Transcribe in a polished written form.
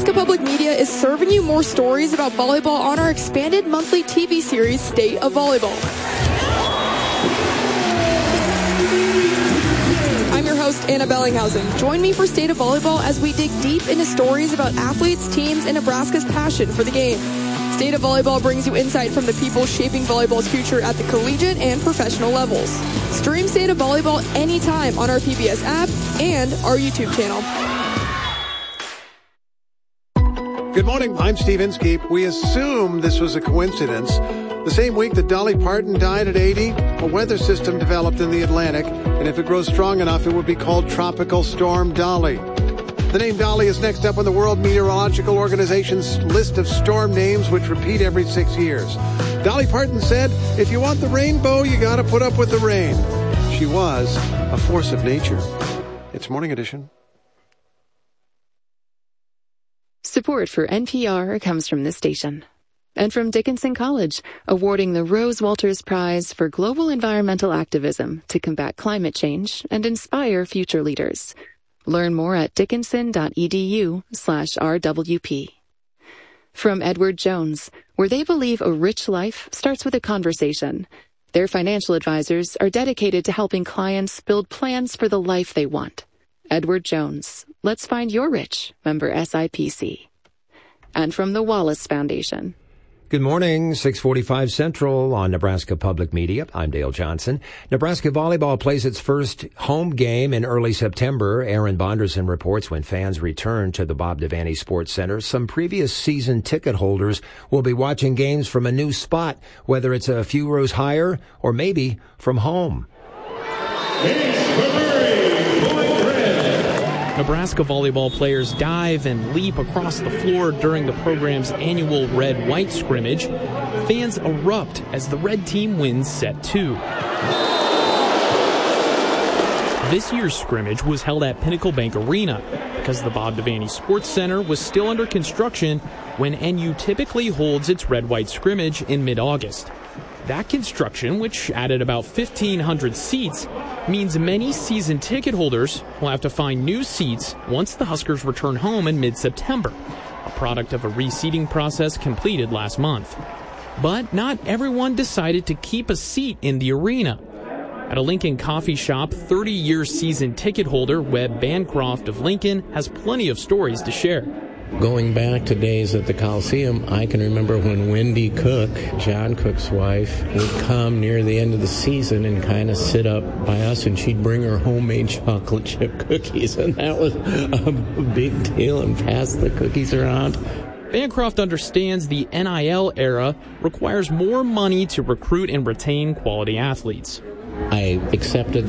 Nebraska Public Media is serving you more stories about volleyball on our expanded monthly TV series, State of Volleyball. I'm your host, Anna Bellinghausen. Join me for State of Volleyball as we dig deep into stories about athletes, teams, and Nebraska's passion for the game. State of Volleyball brings you insight from the people shaping volleyball's future at the collegiate and professional levels. Stream State of Volleyball anytime on our PBS app and our YouTube channel. Good morning, I'm Steve Inskeep. We assume this was a coincidence. The same week that Dolly Parton died at 80, a weather system developed in the Atlantic, and if it grows strong enough, it would be called Tropical Storm Dolly. The name Dolly is next up on the World Meteorological Organization's list of storm names, which repeat every 6 years. Dolly Parton said, if you want the rainbow, you gotta put up with the rain. She was a force of nature. It's Morning Edition. Support for NPR comes from this station and from Dickinson College, awarding the Rose Walters Prize for Global Environmental Activism to combat climate change and inspire future leaders. Learn more at dickinson.edu/RWP. From Edward Jones, where they believe a rich life starts with a conversation. Their financial advisors are dedicated to helping clients build plans for the life they want. Edward Jones. Let's find your rich. Member SIPC. And from the Wallace Foundation. Good morning, 6:45 Central on Nebraska Public Media. I'm Dale Johnson. Nebraska volleyball plays its first home game in early September. Aaron Bonderson reports when fans return to the Bob Devaney Sports Center, some previous season ticket holders will be watching games from a new spot, whether it's a few rows higher or maybe from home. Nebraska volleyball players dive and leap across the floor during the program's annual red-white scrimmage. Fans erupt as the red team wins set 2. This year's scrimmage was held at Pinnacle Bank Arena because the Bob Devaney Sports Center was still under construction when NU typically holds its red-white scrimmage in mid-August. That construction, which added about 1,500 seats, means many season ticket holders will have to find new seats once the Huskers return home in mid-September, a product of a reseating process completed last month. But not everyone decided to keep a seat in the arena. At a Lincoln coffee shop, 30-year season ticket holder Webb Bancroft of Lincoln has plenty of stories to share. Going back to days at the Coliseum, I can remember when Wendy Cook, John Cook's wife, would come near the end of the season and kind of sit up by us, and she'd bring her homemade chocolate chip cookies, and that was a big deal, and pass the cookies around. Bancroft understands the NIL era requires more money to recruit and retain quality athletes. I accepted